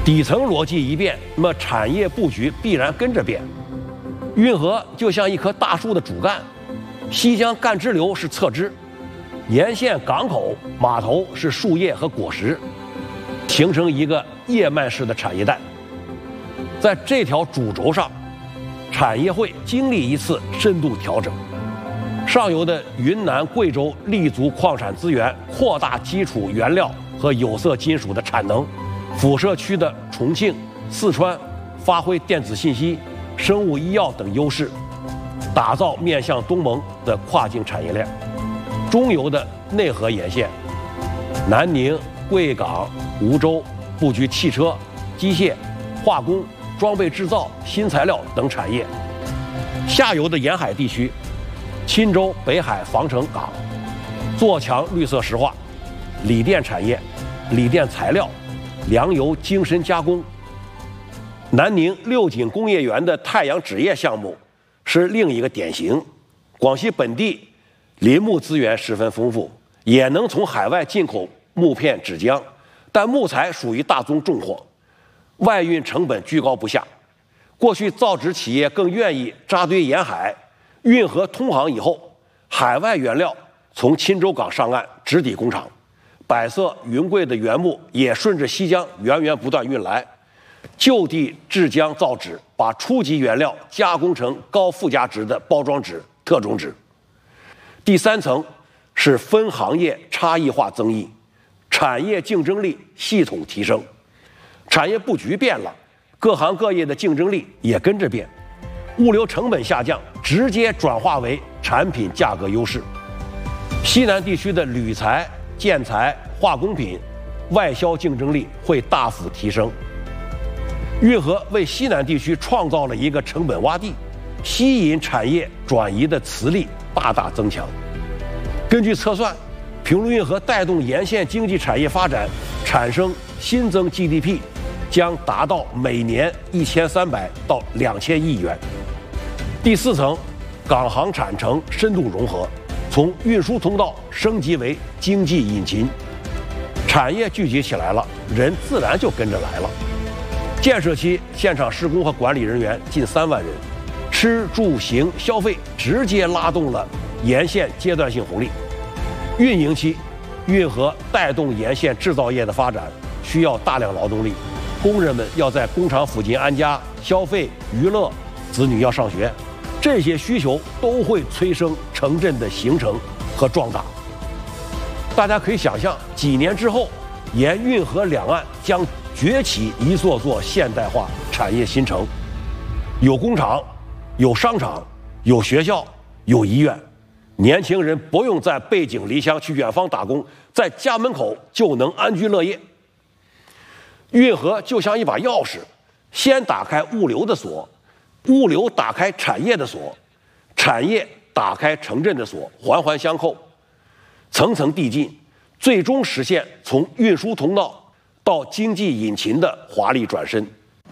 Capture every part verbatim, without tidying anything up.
底层逻辑一变，那么产业布局必然跟着变。运河就像一棵大树的主干，西江干支流是侧枝，沿线港口、码头是树叶和果实，形成一个叶脉式的产业带。在这条主轴上，产业会经历一次深度调整。上游的云南、贵州立足矿产资源，扩大基础原料和有色金属的产能；辐射区的重庆、四川发挥电子信息、生物医药等优势，打造面向东盟的跨境产业链。中游的内河沿线，南宁、贵港、梧州布局汽车、机械、化工、装备制造、新材料等产业。下游的沿海地区，钦州北海防城港做强绿色石化、锂电产业、锂电材料、粮油精深加工。南宁六井工业园的太阳纸业项目是另一个典型。广西本地林木资源十分丰富，也能从海外进口木片、纸浆，但木材属于大宗重货，外运成本居高不下。过去造纸企业更愿意扎堆沿海，运河通航以后，海外原料从钦州港上岸直抵工厂，百色云贵的原木也顺着西江源源不断运来，就地制浆造纸，把初级原料加工成高附加值的包装纸、特种纸。第三层是分行业差异化增益，产业竞争力系统提升。产业布局变了，各行各业的竞争力也跟着变，物流成本下降，直接转化为产品价格优势。西南地区的铝材、建材、化工品外销竞争力会大幅提升。运河为西南地区创造了一个成本洼地，吸引产业转移的磁力大大增强。根据测算，平陆运河带动沿线经济产业发展，产生新增 G D P 将达到每年一千三百到两千亿元。第四层，港航产城深度融合，从运输通道升级为经济引擎，产业聚集起来了，人自然就跟着来了。建设期现场施工和管理人员近三万人，吃住行消费直接拉动了沿线阶段性红利。运营期，运河带动沿线制造业的发展，需要大量劳动力，工人们要在工厂附近安家、消费、娱乐，子女要上学，这些需求都会催生城镇的形成和壮大。大家可以想象，几年之后，沿运河两岸将崛起一座座现代化产业新城，有工厂，有商场，有学校，有医院，年轻人不用再背井离乡去远方打工，在家门口就能安居乐业。运河就像一把钥匙，先打开物流的锁，物流打开产业的锁，产业打开城镇的锁，环环相扣，层层递进，最终实现从运输通道到经济引擎的华丽转身。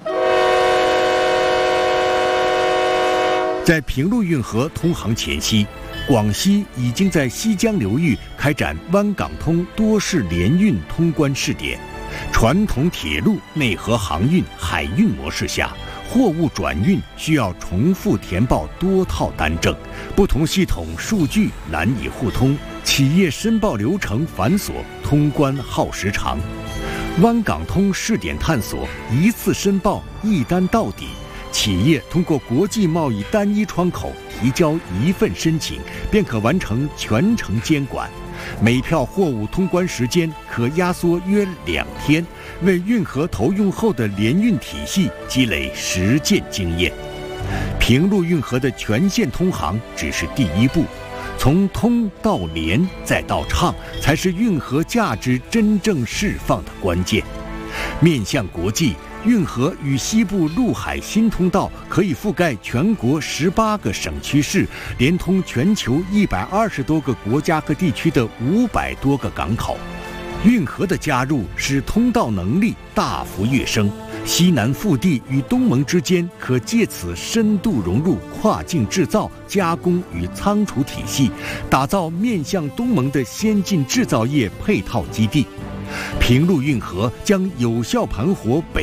在平陆运河通航前夕，广西已经在西江流域开展湾港通多式联运通关试点。传统铁路内河航运海运模式下，货物转运需要重复填报多套单证，不同系统数据难以互通，企业申报流程繁琐，通关耗时长。湾港通试点探索一次申报一单到底，企业通过国际贸易单一窗口提交一份申请，便可完成全程监管。每票货物通关时间可压缩约两天，为运河投用后的联运体系积累实践经验。平陆运河的全线通航只是第一步，从通到联再到畅，才是运河价值真正释放的关键。面向国际，运河与西部陆海新通道可以覆盖全国十八个省区市，连通全球一百二十多个国家和地区的五百多个港口。运河的加入使通道能力大幅跃升，西南腹地与东盟之间可借此深度融入跨境制造、加工与仓储体系，打造面向东盟的先进制造业配套基地。平陆运河将有效盘活北